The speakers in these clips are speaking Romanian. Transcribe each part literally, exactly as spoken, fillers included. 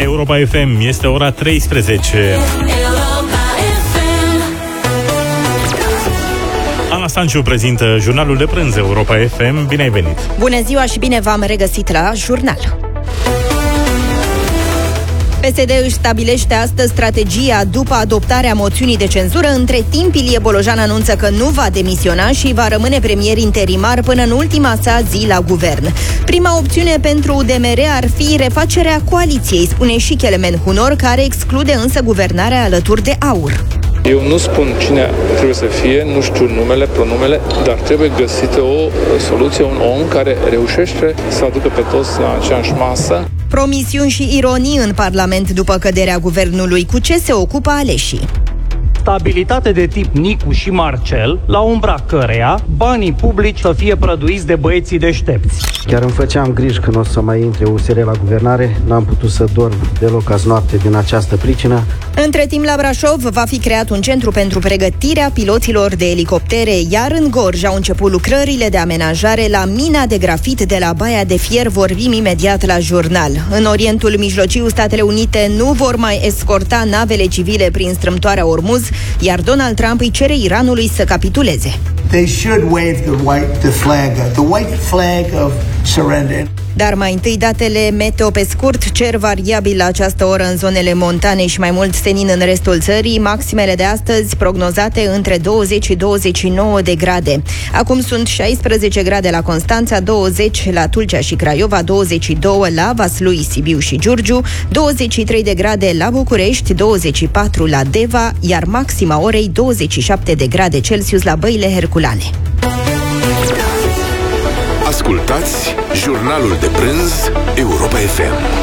Europa F M, este ora treisprezece. Ana Stanciu prezintă jurnalul de prânz Europa F M. Bine ai venit! Bună ziua și bine v-am regăsit la jurnal! P S D își stabilește astăzi strategia după adoptarea moțiunii de cenzură. Între timp, Ilie Bolojan anunță că nu va demisiona și va rămâne premier interimar până în ultima sa zi la guvern. Prima opțiune pentru U D M R ar fi refacerea coaliției, spune și Kelemen Hunor, care exclude însă guvernarea alături de AUR. Eu nu spun cine trebuie să fie, nu știu numele, pronumele, dar trebuie găsită o soluție, un om care reușește să aducă pe toți la aceeași masă. Promisiuni și ironii în Parlament după căderea guvernului. Cu ce se ocupă aleșii? Stabilitate de tip Nicu și Marcel, la umbra căreia banii publici să fie prăduiți de băieții deștepți. Chiar îmi făceam griji când o să mai intre U S R la guvernare. N-am putut să dorm deloc azi noapte din această pricină. Între timp, la Brașov va fi creat un centru pentru pregătirea piloților de elicoptere, iar în Gorj au început lucrările de amenajare la mina de grafit de la Baia de Fier. Vorbim imediat la jurnal. În Orientul Mijlociu, Statele Unite nu vor mai escorta navele civile prin strâmtoarea Ormuz, iar Donald Trump îi cere Iranului să capituleze. They should wave the white the flag, the white flag of surrender. Dar mai întâi datele meteo pe scurt. Cer variabil la această oră în zonele montane și mai mult senin în restul țării. Maximele de astăzi prognozate între douăzeci și douăzeci și nouă de grade. Acum sunt șaisprezece grade la Constanța, douăzeci la Tulcea și Craiova, douăzeci și doi la Vaslui, Sibiu și Giurgiu, douăzeci și trei de grade la București, douăzeci și patru la Deva, iar maxima orei douăzeci și șapte de grade Celsius la Băile Herculane. Ascultați jurnalul de prânz Europa F M.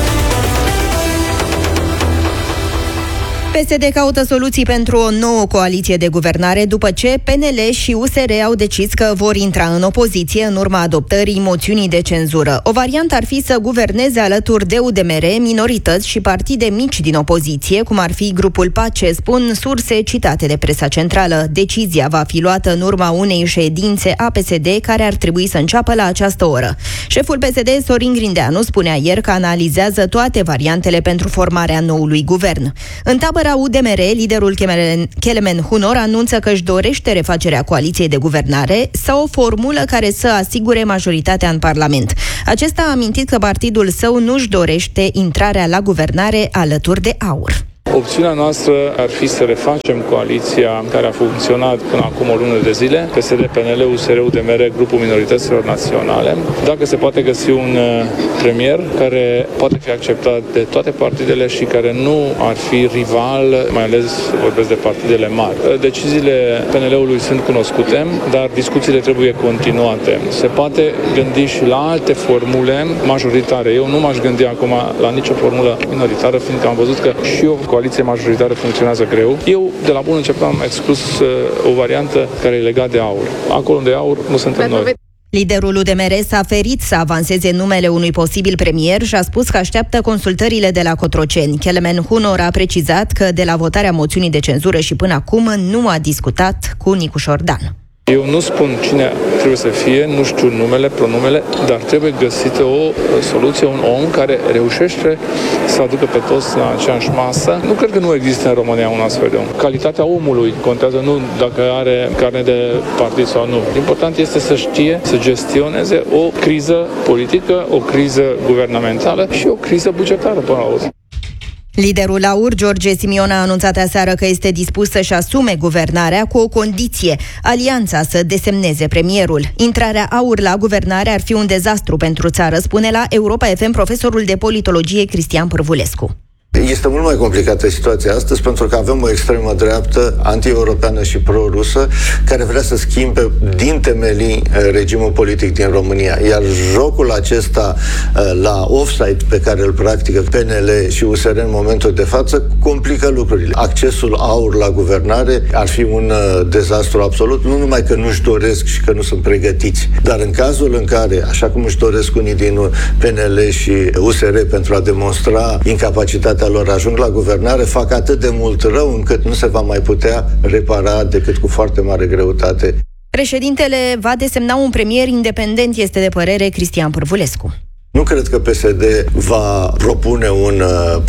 P S D caută soluții pentru o nouă coaliție de guvernare după ce P N L și U S R au decis că vor intra în opoziție în urma adoptării moțiunii de cenzură. O variantă ar fi să guverneze alături de U D M R minorități și partide mici din opoziție, cum ar fi Grupul Pace, spun surse citate de presa centrală. Decizia va fi luată în urma unei ședințe a P S D care ar trebui să înceapă la această oră. Șeful P S D, Sorin Grindeanu, spunea ieri că analizează toate variantele pentru formarea noului guvern. În tabără U D M R, liderul Kelemen Hunor anunță că își dorește refacerea coaliției de guvernare sau o formulă care să asigure majoritatea în Parlament. Acesta a amintit că partidul său nu-și dorește intrarea la guvernare alături de AUR. Opțiunea noastră ar fi să refacem coaliția care a funcționat până acum o lună de zile, P S D, P N L, U S R, U D M R, Grupul Minorităților Naționale. Dacă se poate găsi un premier care poate fi acceptat de toate partidele și care nu ar fi rival, mai ales vorbesc de partidele mari. Deciziile P N L-ului sunt cunoscute, dar discuțiile trebuie continuate. Se poate gândi și la alte formule majoritare. Eu nu m-aș gândi acum la nicio formulă minoritară, fiindcă am văzut că și o coaliție majoritară funcționează greu. Eu, de la bun început, am exclus uh, o variantă care e legată de AUR. Acolo unde e AUR, nu suntem noi. Liderul U D M R s-a ferit să avanseze numele unui posibil premier și a spus că așteaptă consultările de la Cotroceni. Kelemen Hunor a precizat că de la votarea moțiunii de cenzură și până acum nu a discutat cu Nicu Șordan. Eu nu spun cine trebuie să fie, nu știu numele, pronumele, dar trebuie găsită o soluție, un om care reușește să aducă pe toți la aceeași masă. Nu cred că nu există în România un astfel de om. Calitatea omului contează, nu dacă are carne de partid sau nu. Important este să știe să gestioneze o criză politică, o criză guvernamentală și o criză bugetară până la urmă. Liderul AUR, George Simion, a anunțat aseară că este dispus să-și asume guvernarea cu o condiție: alianța să desemneze premierul. Intrarea AUR la guvernare ar fi un dezastru pentru țară, spune la Europa F M profesorul de politologie Cristian Pârvulescu. Este mult mai complicată situația astăzi pentru că avem o extremă dreaptă anti-europeană și pro-rusă care vrea să schimbe din temelii regimul politic din România. Iar jocul acesta la offside pe care îl practică P N L și U S R în momentul de față complică lucrurile. Accesul AUR la guvernare ar fi un dezastru absolut, nu numai că nu-și doresc și că nu sunt pregătiți, dar în cazul în care, așa cum își doresc unii din P N L și U S R pentru a demonstra incapacitatea lor, ajung la guvernare, fac atât de mult rău încât nu se va mai putea repara decât cu foarte mare greutate. Președintele va desemna un premier independent, este de părere Cristian Pârvulescu. Nu cred că P S D va propune un uh,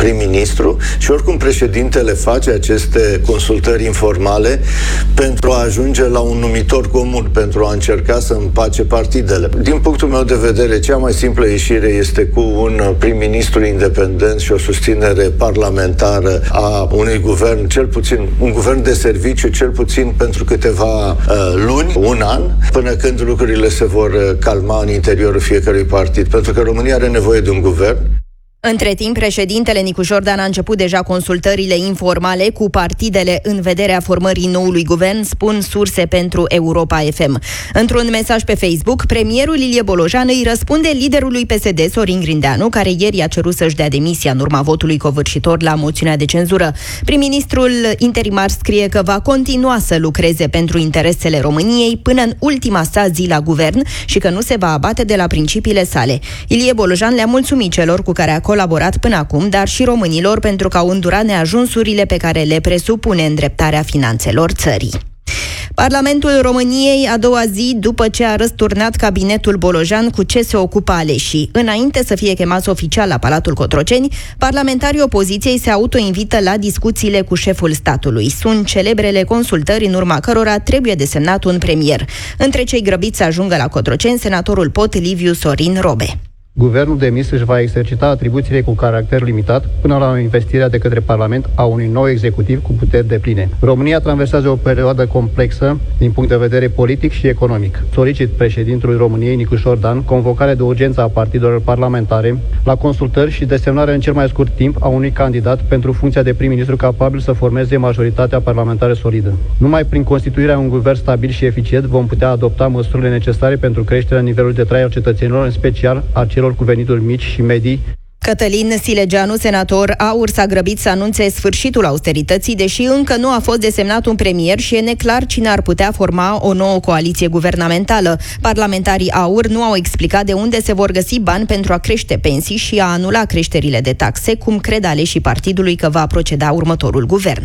prim-ministru și oricum președintele face aceste consultări informale pentru a ajunge la un numitor comun, pentru a încerca să împace partidele. Din punctul meu de vedere, cea mai simplă ieșire este cu un prim-ministru independent și o susținere parlamentară a unui guvern, cel puțin un guvern de serviciu, cel puțin pentru câteva uh, luni, un an, până când lucrurile se vor calma în interiorul fiecărui partid, pentru că România are nevoie de un guvern. Între timp, președintele Nicu Jordan a început deja consultările informale cu partidele în vederea formării noului guvern, spun surse pentru Europa F M. Într-un mesaj pe Facebook, premierul Ilie Bolojan îi răspunde liderului P S D, Sorin Grindeanu, care ieri a cerut să-și dea demisia în urma votului covârșitor la moțiunea de cenzură. Prim-ministrul interimar scrie că va continua să lucreze pentru interesele României până în ultima sa zi la guvern și că nu se va abate de la principiile sale. Ilie Bolojan le-a mulțumit celor cu care a colaborat până acum, dar și românilor pentru că au îndurat neajunsurile pe care le presupune îndreptarea finanțelor țării. Parlamentul României, a doua zi după ce a răsturnat cabinetul Bolojan, cu ce se ocupă aleșii. Înainte să fie chemați oficial la Palatul Cotroceni, parlamentarii opoziției se autoinvită la discuțiile cu șeful statului. Sunt celebrele consultări în urma cărora trebuie desemnat un premier. Între cei grăbiți să ajungă la Cotroceni, senatorul Pot Liviu Sorin Robe. Guvernul demis își va exercita atribuțiile cu caracter limitat până la investirea de către Parlament a unui nou executiv cu puteri depline. România traversează o perioadă complexă din punct de vedere politic și economic. Solicit președintelui României, Nicu Jordan, convocarea de urgență a partidelor parlamentare la consultări și desemnarea în cel mai scurt timp a unui candidat pentru funcția de prim-ministru capabil să formeze majoritatea parlamentară solidă. Numai prin constituirea unui guvern stabil și eficient vom putea adopta măsurile necesare pentru creșterea nivelului de trai al cetățenilor, în special a celor cu venituri mici și medii. Cătălin Silegeanu, senator AUR, s-a grăbit să anunțe sfârșitul austerității, deși încă nu a fost desemnat un premier și e neclar cine ar putea forma o nouă coaliție guvernamentală. Parlamentarii AUR nu au explicat de unde se vor găsi bani pentru a crește pensii și a anula creșterile de taxe, cum cred aleșii partidului că va proceda următorul guvern.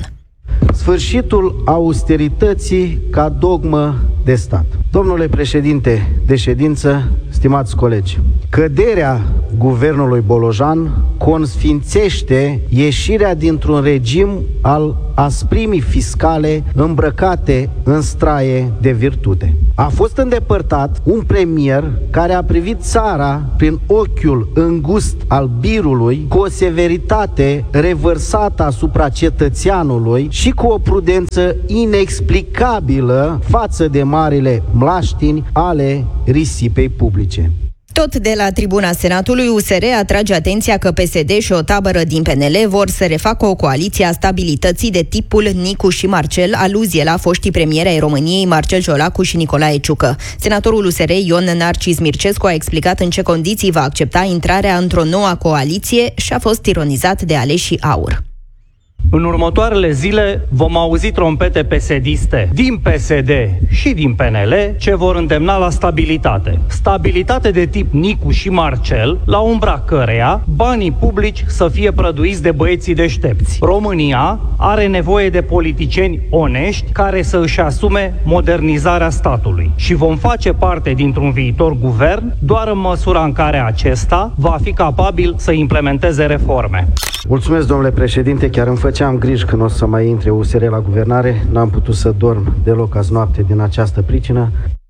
Sfârșitul austerității ca dogmă de stat. Domnule președinte de ședință, stimați colegi, căderea guvernului Bolojan consfințește ieșirea dintr-un regim al asprimii fiscale îmbrăcate în straie de virtute. A fost îndepărtat un premier care a privit țara prin ochiul îngust al birului, cu o severitate revărsată asupra cetățeanului și cu o prudență inexplicabilă față de marile mlaștini ale risipei publice. Tot de la tribuna Senatului, U S R atrage atenția că P S D și o tabără din P N L vor să refacă o coaliție a stabilității de tipul Nicu și Marcel, aluzie la foștii premieri ai României Marcel Ciolacu și Nicolae Ciucă. Senatorul U S R Ion Narcis Mircescu a explicat în ce condiții va accepta intrarea într-o nouă coaliție și a fost ironizat de aleșii AUR. În următoarele zile vom auzi trompete pesediste din P S D și din P N L ce vor îndemna la stabilitate. Stabilitate de tip Nicu și Marcel, la umbra căreia banii publici să fie prăduiți de băieții deștepți. România are nevoie de politicieni onești care să își asume modernizarea statului și vom face parte dintr-un viitor guvern doar în măsura în care acesta va fi capabil să implementeze reforme. Mulțumesc, domnule președinte, chiar îmi făceam griji când o să mai intre U S R la guvernare. N-am putut să dorm deloc azi noapte din această pricină.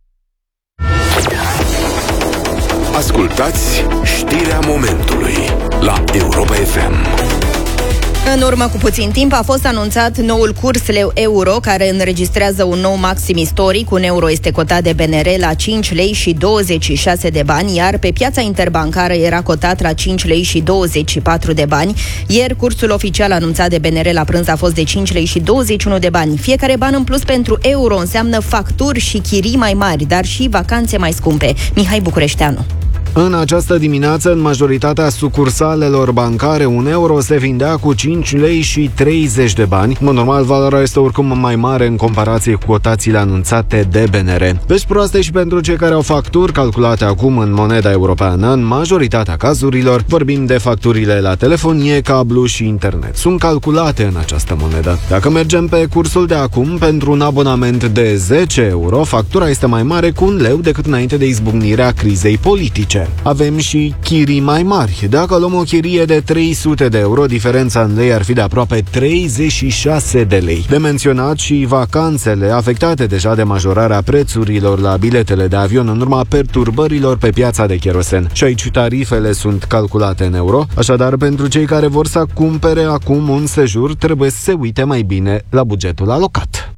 Ascultați știrea momentului la Europa F M. În urmă cu puțin timp a fost anunțat noul curs leu-euro, care înregistrează un nou maxim istoric. Un euro este cotat de B N R la cinci lei și douăzeci și șase de bani, iar pe piața interbancară era cotat la cinci lei și douăzeci și patru de bani. Ieri, cursul oficial anunțat de B N R la prânz a fost de cinci lei și douăzeci și unu de bani. Fiecare ban în plus pentru euro înseamnă facturi și chirii mai mari, dar și vacanțe mai scumpe. Mihai Bucureșteanu. În această dimineață, în majoritatea sucursalelor bancare, un euro se vindea cu cinci lei și treizeci de bani. În mod normal, valoarea este oricum mai mare în comparație cu cotațiile anunțate de B N R. Vești proaste și pentru cei care au facturi calculate acum în moneda europeană. În majoritatea cazurilor, vorbim de facturile la telefonie, cablu și internet. Sunt calculate în această monedă. Dacă mergem pe cursul de acum, pentru un abonament de zece euro, factura este mai mare cu un leu decât înainte de izbucnirea crizei politice. ani. Avem și chirii mai mari. Dacă luăm o chirie de trei sute de euro, diferența în lei ar fi de aproape treizeci și șase de lei. De menționat și vacanțele afectate deja de majorarea prețurilor la biletele de avion în urma perturbărilor pe piața de cherosen. Și aici tarifele sunt calculate în euro, așadar pentru cei care vor să cumpere acum un sejur trebuie să se uite mai bine la bugetul alocat.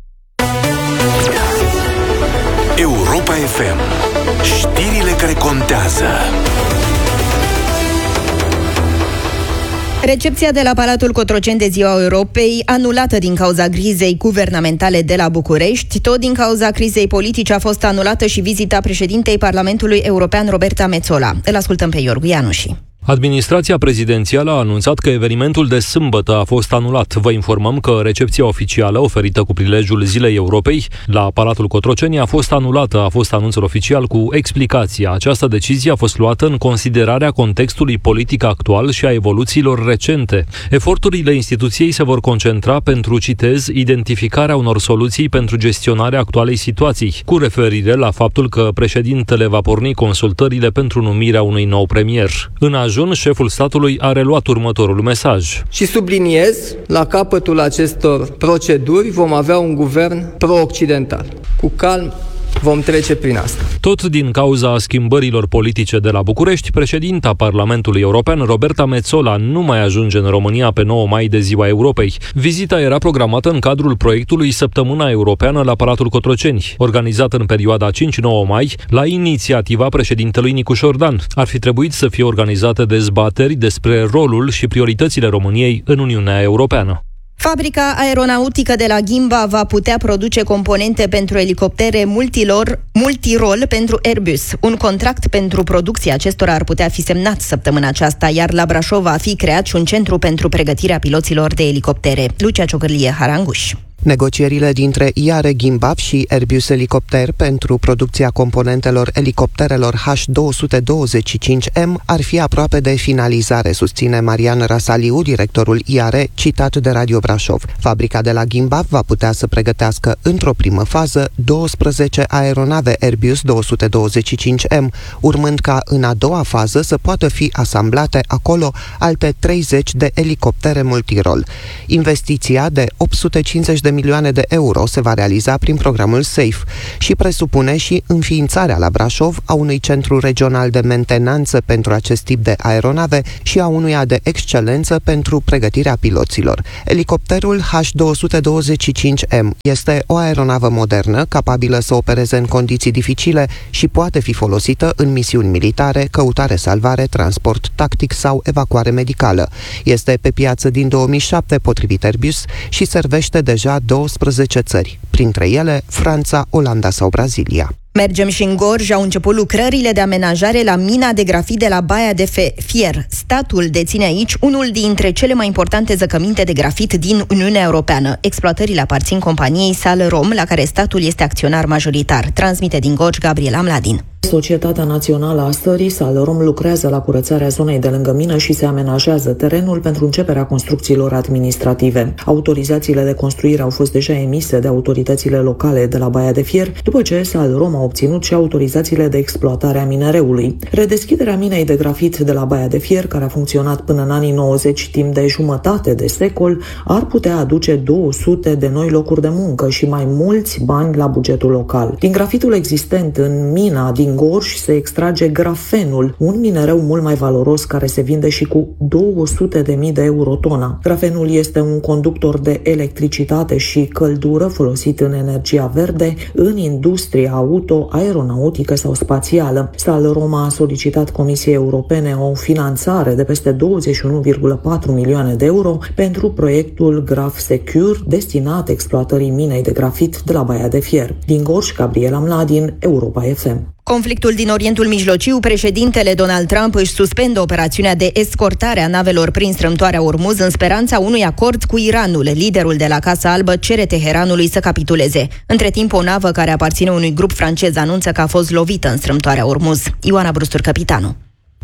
Europa F M. Știrile care contează. Recepția de la Palatul Cotroceni de Ziua Europei, anulată din cauza crizei guvernamentale de la București, tot din cauza crizei politice a fost anulată și vizita președintei Parlamentului European Roberta Metsola. Îl ascultăm pe Iorgu Ianuși. Administrația prezidențială a anunțat că evenimentul de sâmbătă a fost anulat. Vă informăm că recepția oficială oferită cu prilejul Zilei Europei la Palatul Cotroceni a fost anulată, a fost anunțul oficial cu explicația. Această decizie a fost luată în considerarea contextului politic actual și a evoluțiilor recente. Eforturile instituției se vor concentra pentru, citez, identificarea unor soluții pentru gestionarea actualei situații, cu referire la faptul că președintele va porni consultările pentru numirea unui nou premier. În ajun, șeful statului a reluat următorul mesaj. Și subliniez, la capătul acestor proceduri vom avea un guvern pro-occidental. Cu calm vom trece prin asta. Tot din cauza schimbărilor politice de la București, președinta Parlamentului European, Roberta Metsola, nu mai ajunge în România pe nouă mai de Ziua Europei. Vizita era programată în cadrul proiectului Săptămâna Europeană la Palatul Cotroceni, organizat în perioada cinci nouă mai, la inițiativa președintelui Nicu Șordan. Ar fi trebuit să fie organizate dezbateri despre rolul și prioritățile României în Uniunea Europeană. Fabrica aeronautică de la Ghimba va putea produce componente pentru elicoptere multilor, multirol pentru Airbus. Un contract pentru producția acestora ar putea fi semnat săptămâna aceasta, iar la Brașov va fi creat și un centru pentru pregătirea piloților de elicoptere. Lucia Ciocârlie, Haranguș. Negocierile dintre I A R E Gimbab și Airbus Helicopter pentru producția componentelor elicopterelor H două sute douăzeci și cinci M ar fi aproape de finalizare, susține Marian Rasaliu, directorul I A R E, citat de Radio Brașov. Fabrica de la Gimbab va putea să pregătească într-o primă fază douăsprezece aeronave Airbus două sute douăzeci și cinci M, urmând ca în a doua fază să poată fi asamblate acolo alte treizeci de elicoptere multirol. Investiția de opt sute cincizeci de milioane de euro se va realiza prin programul SAFE și presupune și înființarea la Brașov a unui centru regional de mentenanță pentru acest tip de aeronave și a unuia de excelență pentru pregătirea piloților. Elicopterul H două sute douăzeci și cinci M este o aeronavă modernă, capabilă să opereze în condiții dificile și poate fi folosită în misiuni militare, căutare-salvare, transport tactic sau evacuare medicală. Este pe piață din două mii șapte, potrivit Airbus, și servește deja douăsprezece țări, printre ele Franța, Olanda sau Brazilia. Mergem și în Gorj, au început lucrările de amenajare la mina de grafit de la Baia de Fier. Statul deține aici unul dintre cele mai importante zăcăminte de grafit din Uniunea Europeană. Exploatările aparțin companiei Salrom, la care statul este acționar majoritar. Transmite din Gorj Gabriela Mladin. Societatea Națională a Stării, Salrom, lucrează la curățarea zonei de lângă mină și se amenajează terenul pentru începerea construcțiilor administrative. Autorizațiile de construire au fost deja emise de autoritățile locale de la Baia de Fier, după ce Salrom a obținut și autorizațiile de exploatare a minereului. Redeschiderea minei de grafit de la Baia de Fier, care a funcționat până în anii nouăzeci timp de jumătate de secol, ar putea aduce două sute de noi locuri de muncă și mai mulți bani la bugetul local. Din grafitul existent în mina din Gorj se extrage grafenul, un minereu mult mai valoros care se vinde și cu două sute de mii de euro tona. Grafenul este un conductor de electricitate și căldură folosit în energia verde, în industria auto, aeronautică sau spațială. Salrom a solicitat Comisiei Europene o finanțare de peste douăzeci și unu virgulă patru milioane de euro pentru proiectul Graf Secure, destinat exploatării minei de grafit de la Baia de Fier. Din Gorj, Gabriela Mladin, Europa F M. Conflictul din Orientul Mijlociu, președintele Donald Trump își suspendă operațiunea de escortare a navelor prin strâmtoarea Ormuz în speranța unui acord cu Iranul. Liderul de la Casa Albă cere Teheranului să capituleze. Între timp, o navă care aparține unui grup francez anunță că a fost lovită în strâmtoarea Ormuz. Ioana Brustur, capitanul.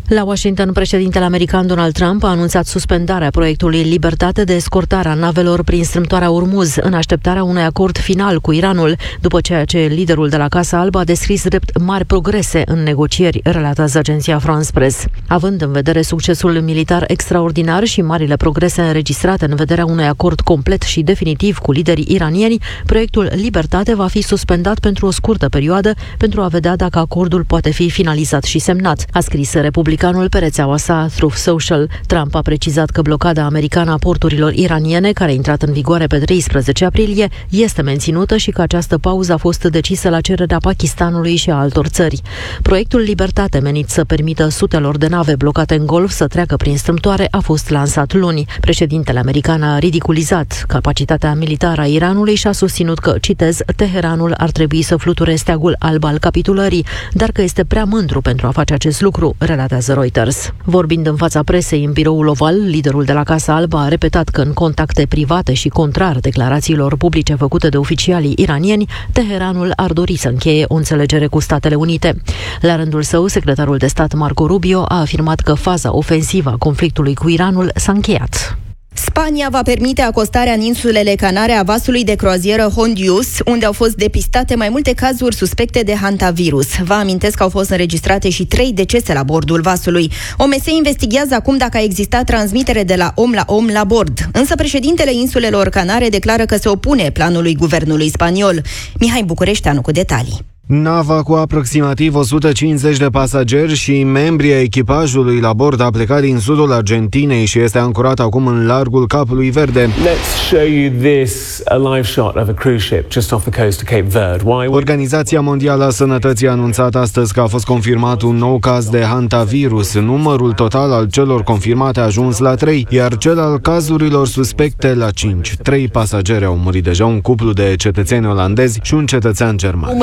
La Washington, președintele american Donald Trump a anunțat suspendarea proiectului Libertate de escortare a navelor prin strâmtoarea Ormuz, în așteptarea unui acord final cu Iranul, după ceea ce liderul de la Casa Albă a descris drept mari progrese în negocieri, relatează agenția France Press. Având în vedere succesul militar extraordinar și marile progrese înregistrate în vederea unui acord complet și definitiv cu liderii iranieni, proiectul Libertate va fi suspendat pentru o scurtă perioadă pentru a vedea dacă acordul poate fi finalizat și semnat, a scris republicanul pe rețeaua sa Truth Social. Trump a precizat că blocada americană a porturilor iraniene, care a intrat în vigoare pe treisprezece aprilie, este menținută și că această pauză a fost decisă la cererea Pakistanului și a altor țări. Proiectul Libertate, menit să permită sutelor de nave blocate în Golf să treacă prin strâmtoare, a fost lansat luni. Președintele american a ridiculizat capacitatea militară a Iranului și a susținut că, citez, Teheranul ar trebui să fluture steagul alb al capitulării, dar că este prea mândru pentru a face acest lucru, relatează Reuters. Vorbind în fața presei în biroul oval, liderul de la Casa Albă a repetat că în contacte private și contrar declarațiilor publice făcute de oficialii iranieni, Teheranul ar dori să încheie o înțelegere cu Statele Unite. La rândul său, secretarul de stat Marco Rubio a afirmat că faza ofensivă a conflictului cu Iranul s-a încheiat. Spania va permite acostarea în insulele Canare a vasului de croazieră Hondius, unde au fost depistate mai multe cazuri suspecte de hantavirus. Vă amintesc că au fost înregistrate și trei decese la bordul vasului. O M S investigează acum dacă a existat transmitere de la om la om la bord. Însă președintele insulelor Canare declară că se opune planului guvernului spaniol. Mihai Bucureșteanu cu detalii. Nava cu aproximativ o sută cincizeci de pasageri și membrii echipajului la bord a plecat din sudul Argentinei și este ancorat acum în largul Capului Verde. Let's show you this, a live shot of a cruise ship just off the coast of Cape Verde. Why... Organizația Mondială a Sănătății a anunțat astăzi că a fost confirmat un nou caz de hantavirus. Numărul total al celor confirmate a ajuns la trei, iar cel al cazurilor suspecte la cinci. Trei pasageri au murit deja, un cuplu de cetățeni olandezi și un cetățean german.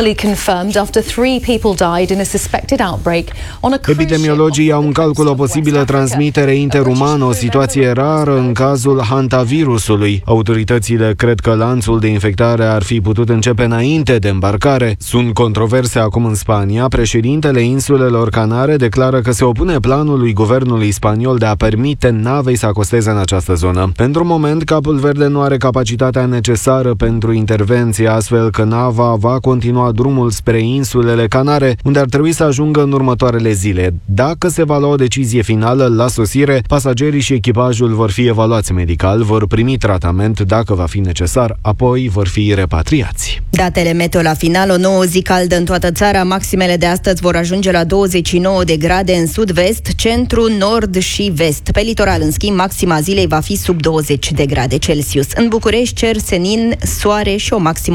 Epidemiologii au în calcul o posibilă transmitere interumană, o situație rară în cazul hantavirusului. Autoritățile cred că lanțul de infectare ar fi putut începe înainte de îmbarcare. Sunt controverse acum în Spania. Președintele insulelor Canare declară că se opune planului guvernului spaniol de a permite navei să acosteze în această zonă. Pentru moment, Capul Verde nu are capacitatea necesară pentru intervenție, astfel că nava va continua drumul spre insulele Canare, unde ar trebui să ajungă în următoarele zile. Dacă se va lua o decizie finală la sosire, pasagerii și echipajul vor fi evaluați medical, vor primi tratament dacă va fi necesar, apoi vor fi repatriați. Datele meteo la final: o nouă zi caldă în toată țara, maximele de astăzi vor ajunge la douăzeci și nouă de grade în sud-vest, centru, nord și vest. Pe litoral, în schimb, maxima zilei va fi sub douăzeci de grade Celsius. În București, cer senin, soare și o maximă